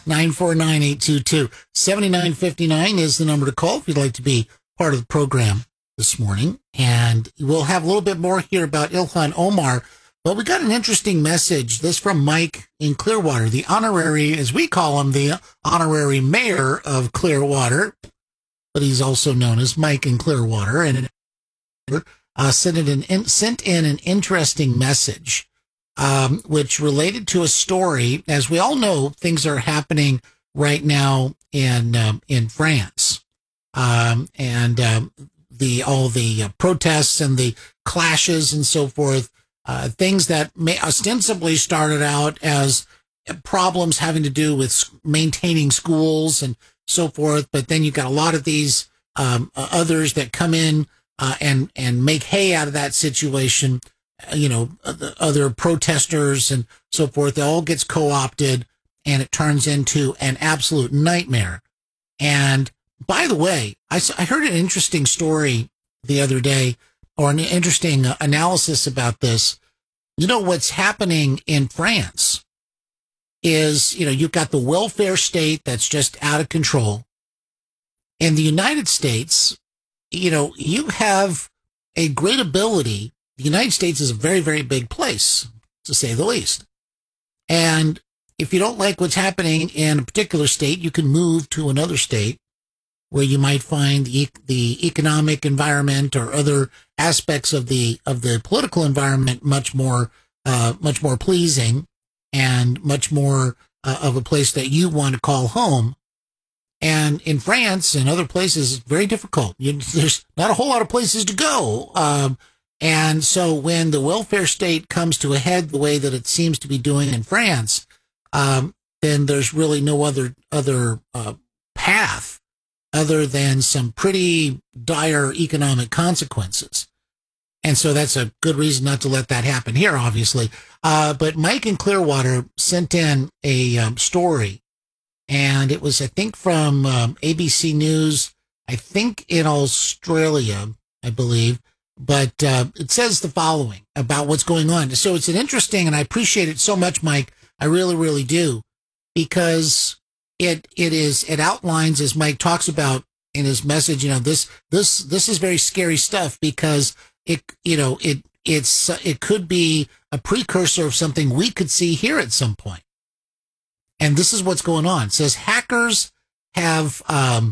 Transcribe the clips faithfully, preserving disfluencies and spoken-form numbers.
nine four nine, eight two two. seven nine five nine is the number to call if you'd like to be part of the program this morning. And we'll have a little bit more here about Ilhan Omar. But we got an interesting message. This from Mike in Clearwater, the honorary, as we call him, the honorary mayor of Clearwater. But he's also known as Mike in Clearwater. And uh, sent, in an, sent in an interesting message, um, which related to a story. As we all know, things are happening right now in um, in France. Um, and um, the all the uh, protests and the clashes and so forth, uh, things that may ostensibly started out as problems having to do with maintaining schools and so forth. But then you've got a lot of these um, uh, others that come in uh, and, and make hay out of that situation. Uh, you know, the other protesters and so forth, it all gets co-opted and it turns into an absolute nightmare. And by the way, I, I heard an interesting story the other day, or an interesting uh, analysis about this. You know, what's happening in France is, you know, you've got the welfare state that's just out of control. In the United States, you know, you have a great ability. The United States is a very, very big place, to say the least. And if you don't like what's happening in a particular state, you can move to another state where you might find the, the economic environment or other aspects of the of the political environment much more uh, much more pleasing and much more uh, of a place that you want to call home. And in France and other places, it's very difficult. You, there's not a whole lot of places to go. Um, and so when the welfare state comes to a head the way that it seems to be doing in France, um, then there's really no other other uh, path other than some pretty dire economic consequences. And so that's a good reason not to let that happen here, obviously. Uh, but Mike in Clearwater sent in a um, story, and it was, I think, from um, A B C News, I think in Australia, I believe. But uh, it says the following about what's going on. So it's an interesting, and I appreciate it so much, Mike. I really, really do, because It it is it outlines, as Mike talks about in his message, you know, this this this is very scary stuff, because it you know it it's it could be a precursor of something we could see here at some point. And this is what's going on. It says hackers have um,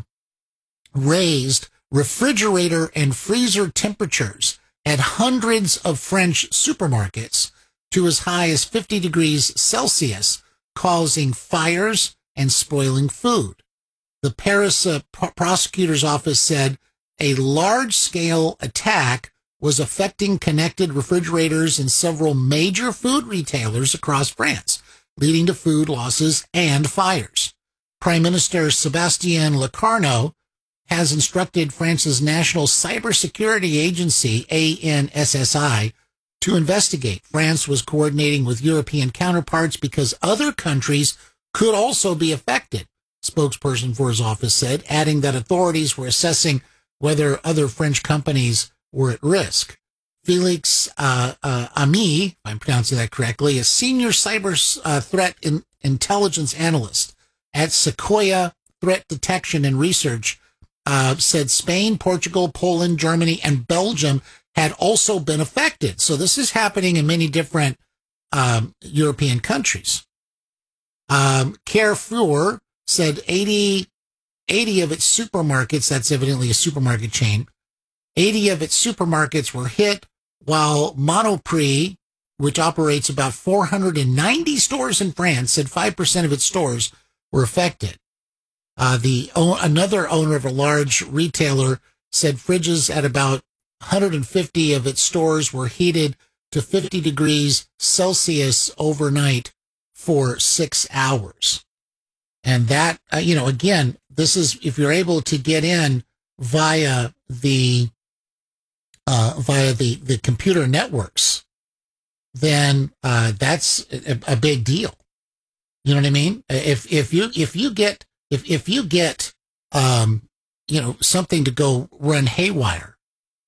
raised refrigerator and freezer temperatures at hundreds of French supermarkets to as high as fifty degrees Celsius, causing fires and spoiling food. The Paris uh, pro- prosecutor's office said a large-scale attack was affecting connected refrigerators in several major food retailers across France, leading to food losses and fires. Prime Minister Sébastien Lecornu has instructed France's National Cybersecurity Agency, A N S S I, to investigate. France was coordinating with European counterparts because other countries could also be affected, spokesperson for his office said, adding that authorities were assessing whether other French companies were at risk. Felix uh, uh, Ami, if I'm pronouncing that correctly, a senior cyber uh, threat in, intelligence analyst at Sequoia Threat Detection and Research, uh, said Spain, Portugal, Poland, Germany, and Belgium had also been affected. So this is happening in many different um, European countries. Um, Carrefour said eighty, eighty of its supermarkets, that's evidently a supermarket chain, eighty of its supermarkets were hit, while Monoprix, which operates about four hundred ninety stores in France, said five percent of its stores were affected. Uh, the another owner of a large retailer said fridges at about one hundred fifty of its stores were heated to fifty degrees Celsius overnight for six hours. And that, uh, you know, again, this is, if you're able to get in via the, uh, via the, the computer networks, then, uh, that's a, a big deal. You know what I mean? If, if you, if you get, if, if you get, um, you know, something to go run haywire,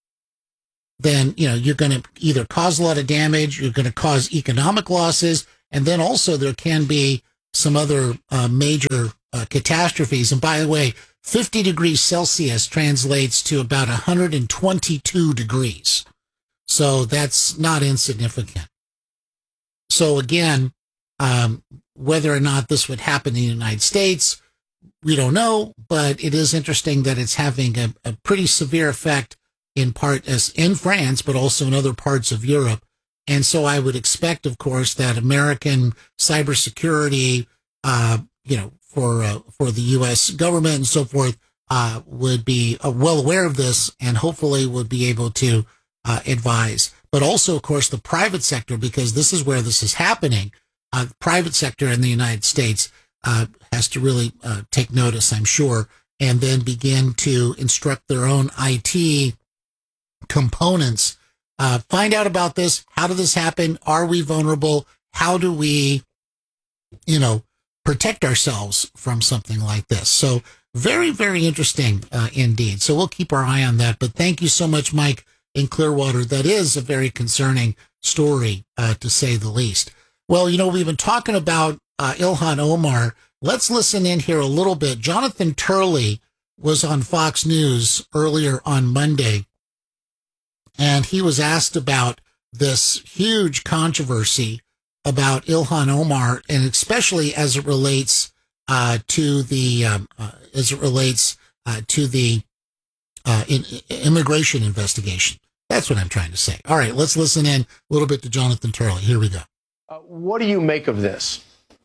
then, you know, you're going to either cause a lot of damage, you're going to cause economic losses, and then also there can be some other uh, major uh, catastrophes. And by the way, fifty degrees Celsius translates to about one hundred twenty-two degrees. So that's not insignificant. So again, um, whether or not this would happen in the United States, we don't know, but it is interesting that it's having a, a pretty severe effect in part as in France, but also in other parts of Europe. And so I would expect, of course, that American cybersecurity, uh, you know, for uh, for the U S government and so forth, uh, would be uh, well aware of this and hopefully would be able to uh, advise. But also, of course, the private sector, because this is where this is happening. Uh, the private sector in the United States uh, has to really uh, take notice, I'm sure, and then begin to instruct their own I T components. Uh, find out about this. How did this happen? Are we vulnerable? How do we, you know, protect ourselves from something like this? So very, very interesting uh, indeed. So we'll keep our eye on that. But thank you so much, Mike, in Clearwater. That is a very concerning story, uh, to say the least. Well, you know, we've been talking about uh, Ilhan Omar. Let's listen in here a little bit. Jonathan Turley was on Fox News earlier on Monday, and he was asked about this huge controversy about Ilhan Omar, and especially as it relates uh, to the um, uh, as it relates uh, to the uh, in, immigration investigation. That's what I'm trying to say. All right, let's listen in a little bit to Jonathan Turley. Here we go. Uh, what do you make of this?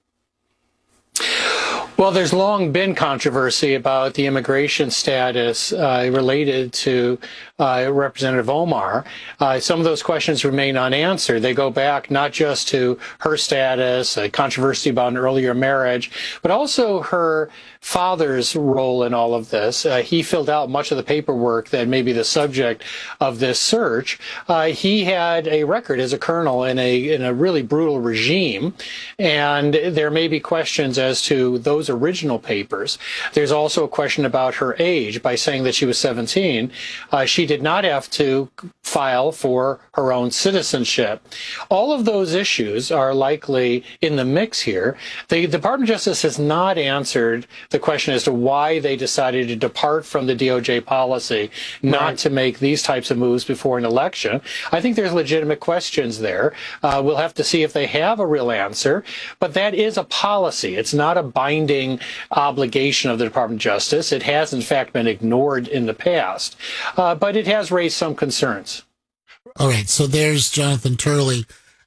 Well, there's long been controversy about the immigration status uh, related to uh, Representative Omar. Uh, some of those questions remain unanswered. They go back not just to her status, a controversy about an earlier marriage, but also her father's role in all of this. Uh, he filled out much of the paperwork that may be the subject of this search. Uh, he had a record as a colonel in a in a really brutal regime, and there may be questions as to those original papers. There's also a question about her age. By saying that she was seventeen, uh, she did not have to file for her own citizenship. All of those issues are likely in the mix here. The Department of Justice has not answered the question as to why they decided to depart from the D O J policy not right. to make these types of moves before an election. I think there's legitimate questions there. Uh, we'll have to see if they have a real answer, but that is a policy. It's not a binding obligation of the Department of Justice. It has, in fact, been ignored in the past, uh, but it has raised some concerns. All right, so there's Jonathan Turley.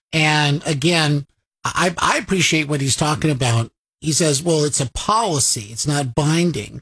And again, I, I appreciate what he's talking about. He says, well, it's a policy. It's not binding.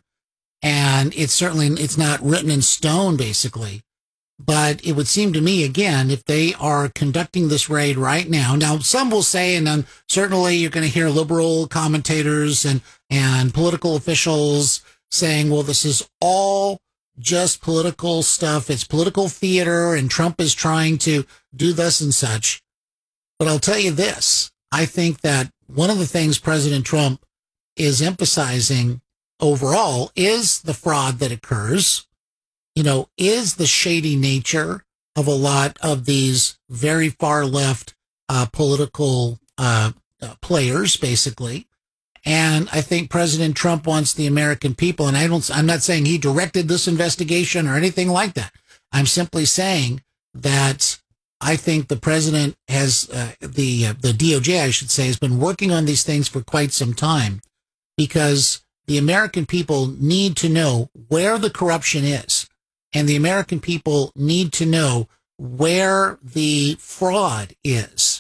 And it's certainly, it's not written in stone, basically. But it would seem to me, again, if they are conducting this raid right now, now some will say, and then certainly you're going to hear liberal commentators and, and political officials saying, well, this is all just political stuff. It's political theater, and Trump is trying to do this and such. But I'll tell you this. I think that one of the things President Trump is emphasizing overall is the fraud that occurs, you know, is the shady nature of a lot of these very far left uh, political uh, uh, players, basically. And I think President Trump wants the American people, and I don't, I'm not saying he directed this investigation or anything like that. I'm simply saying that I think the president has, uh, the, uh, the D O J, I should say, has been working on these things for quite some time, because the American people need to know where the corruption is. And the American people need to know where the fraud is.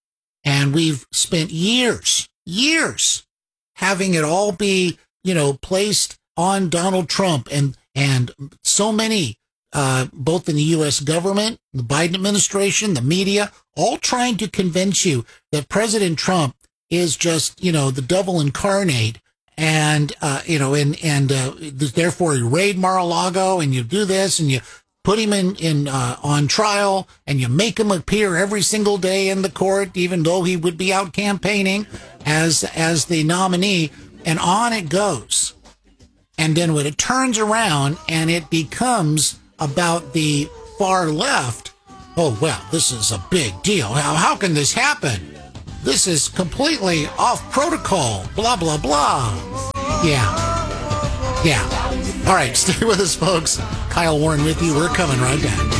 And we've spent years, years having it all be, you know, placed on Donald Trump and, and so many, uh, both in the U S government, the Biden administration, the media, all trying to convince you that President Trump is just, you know, the devil incarnate. And, uh, you know, and, and, uh, therefore you raid Mar-a-Lago and you do this and you put him in, in, uh, on trial and you make him appear every single day in the court, even though he would be out campaigning as, as the nominee, and on it goes. And then when it turns around and it becomes about the far left, oh, well, this is a big deal. How, how can this happen? This is completely off protocol. Blah, blah, blah. Yeah. Yeah. All right, stay with us, folks. Kyle Warren with you. We're coming right back.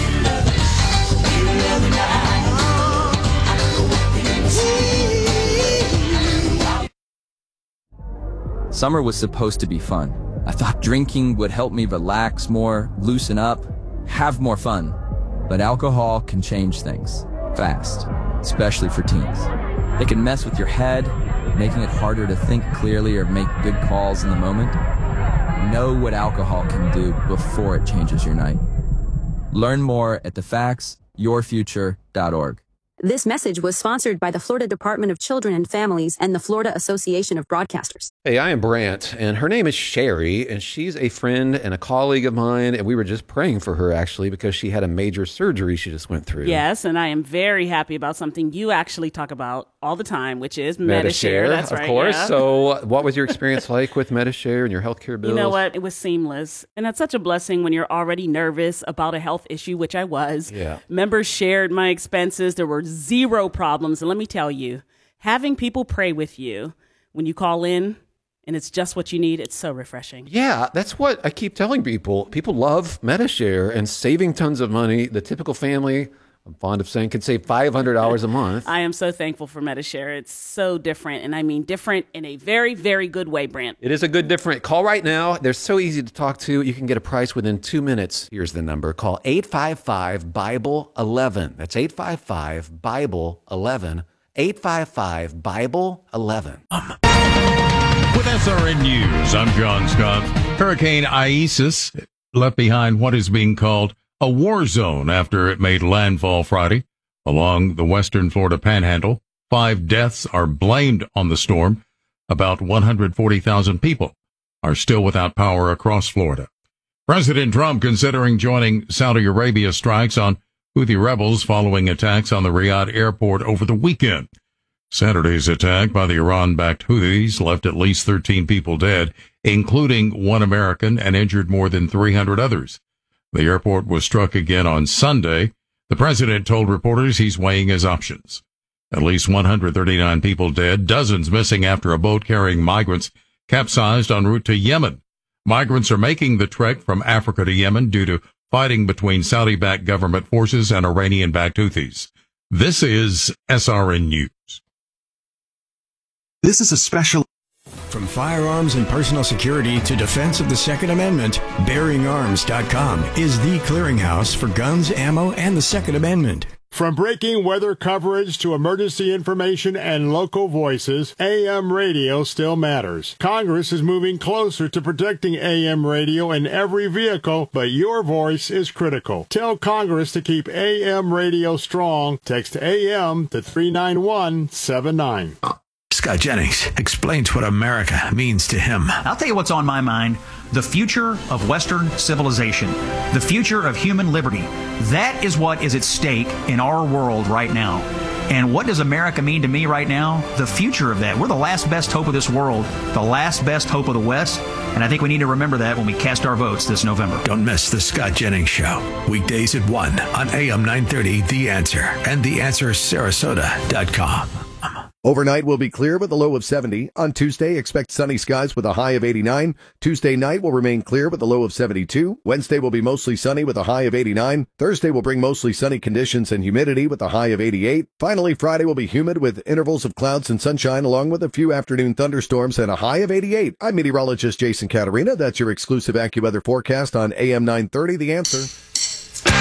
Summer was supposed to be fun. I thought drinking would help me relax more, loosen up, have more fun. But alcohol can change things fast, especially for teens. It can mess with your head, making it harder to think clearly or make good calls in the moment. Know what alcohol can do before it changes your night. Learn more at the facts your future dot org. This message was sponsored by the Florida Department of Children and Families and the Florida Association of Broadcasters. Hey, I am Brant, and her name is Sherry, and she's a friend and a colleague of mine, and we were just praying for her, actually, because she had a major surgery she just went through. Yes, and I am very happy about something you actually talk about all the time, which is Medi-Share. Medi-Share, That's of right, course. yeah. So what was your experience like with Medi-Share and your healthcare bills? You know what? It was seamless. And that's such a blessing when you're already nervous about a health issue, which I was. Yeah. Members shared my expenses. There were zero problems. And let me tell you, having people pray with you when you call in and it's just what you need, it's so refreshing. Yeah, that's what I keep telling people. People love Medi-Share and saving tons of money. The typical family, I'm fond of saying, can save five hundred dollars a month. I am so thankful for Medi-Share. It's so different. And I mean different in a very, very good way, Brant. It is a good different. Call right now. They're so easy to talk to. You can get a price within two minutes. Here's the number. Call eight five five, Bible eleven. That's eight five five, Bible eleven. eight five five, Bible eleven. Um. With S R N News, I'm John Scott. Hurricane Isis left behind what is being called a war zone after it made landfall Friday along the western Florida panhandle. Five deaths are blamed on the storm. About one hundred forty thousand people are still without power across Florida. President Trump considering joining Saudi Arabia strikes on Houthi rebels following attacks on the Riyadh airport over the weekend. Saturday's attack by the Iran-backed Houthis left at least thirteen people dead, including one American, and injured more than three hundred others. The airport was struck again on Sunday. The president told reporters he's weighing his options. At least one hundred thirty-nine people dead, dozens missing after a boat carrying migrants capsized en route to Yemen. Migrants are making the trek from Africa to Yemen due to fighting between Saudi-backed government forces and Iranian-backed Houthis. This is S R N News. This is a special... From firearms and personal security to defense of the Second Amendment, Bearing Arms dot com is the clearinghouse for guns, ammo, and the Second Amendment. From breaking weather coverage to emergency information and local voices, A M radio still matters. Congress is moving closer to protecting A M radio in every vehicle, but your voice is critical. Tell Congress to keep A M radio strong. Text A M to three nine one seven nine. Scott Jennings explains what America means to him. I'll tell you what's on my mind. The future of Western civilization. The future of human liberty. That is what is at stake in our world right now. And what does America mean to me right now? The future of that. We're the last best hope of this world. The last best hope of the West. And I think we need to remember that when we cast our votes this November. Don't miss the Scott Jennings Show. Weekdays at one on A M nine thirty, The Answer, and the answer sarasota dot com. Overnight will be clear with a low of seventy. On Tuesday, expect sunny skies with a high of eighty-nine. Tuesday night will remain clear with a low of seventy-two. Wednesday will be mostly sunny with a high of eighty-nine. Thursday will bring mostly sunny conditions and humidity with a high of eighty-eight. Finally, Friday will be humid with intervals of clouds and sunshine along with a few afternoon thunderstorms and a high of eighty-eight. I'm meteorologist Jason Caterina. That's your exclusive AccuWeather forecast on A M nine thirty, The Answer.